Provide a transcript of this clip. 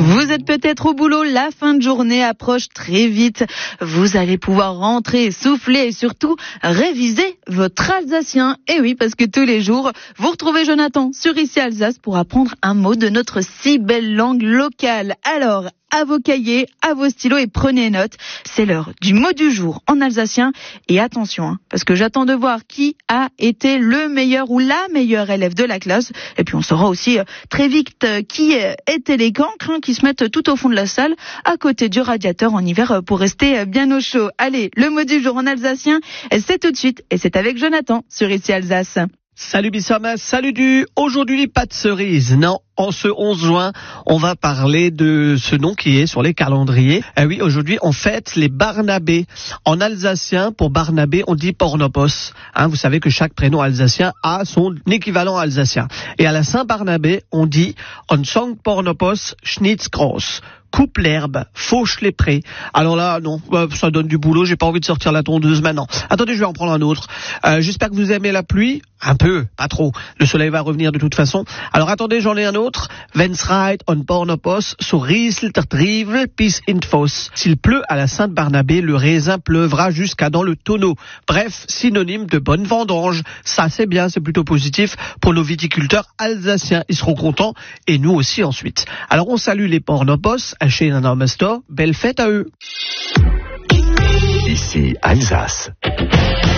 Vous êtes peut-être au boulot, la fin de journée approche très vite. Vous allez pouvoir rentrer, souffler et surtout réviser votre alsacien. Et oui, parce que tous les jours, vous retrouvez Jonathan sur Ici Alsace pour apprendre un mot de notre si belle langue locale. Alors, à vos cahiers, à vos stylos et prenez note. C'est l'heure du mot du jour en alsacien. Et attention, parce que j'attends de voir qui a été le meilleur ou la meilleure élève de la classe. Et puis on saura aussi très vite qui étaient les cancres qui se mettent tout au fond de la salle, à côté du radiateur en hiver pour rester bien au chaud. Allez, le mot du jour en alsacien, c'est tout de suite. Et c'est avec Jonathan sur Ici Alsace. Salut Bissama, salut du. Aujourd'hui, pas de cerise. Non, en ce 11 juin, on va parler de ce nom qui est sur les calendriers. Oui, aujourd'hui, on fête les Barnabés. En alsacien, pour Barnabé, on dit Pornopos. Vous savez que chaque prénom alsacien a son équivalent alsacien. Et à la Saint-Barnabé, on dit On song Pornopos Schnitzgroß. Coupe l'herbe, fauche les prés. Alors là, non, ça donne du boulot, j'ai pas envie de sortir la tondeuse maintenant. Attendez, je vais en prendre un autre. J'espère que vous aimez la pluie. Un peu, pas trop. Le soleil va revenir de toute façon. Alors attendez, j'en ai un autre. Wenn's reit on Pornopos, so rieselt der Drivel bis in Foss. S'il pleut à la Sainte-Barnabé, le raisin pleuvra jusqu'à dans le tonneau. Bref, synonyme de bonne vendange. Ça, c'est bien, c'est plutôt positif pour nos viticulteurs alsaciens. Ils seront contents et nous aussi ensuite. Alors on salue les Pornopos. Belle fête à eux. Ici Alsace.